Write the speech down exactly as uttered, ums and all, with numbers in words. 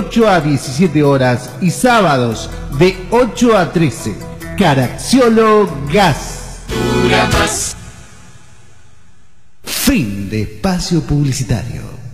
ocho a diecisiete horas y sábados de ocho a trece. Caracciolo Gas. Dura más. Fin de espacio publicitario.